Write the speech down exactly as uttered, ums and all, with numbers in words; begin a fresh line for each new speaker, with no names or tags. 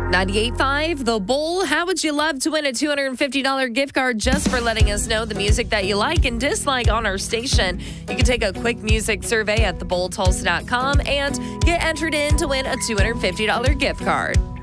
ninety-eight point five, The Bull. How would you love to win a two hundred fifty dollars gift card just for letting us know the music that you like and dislike on our station? You can take a quick music survey at the bull tulsa dot com and get entered in to win a two hundred fifty dollars gift card.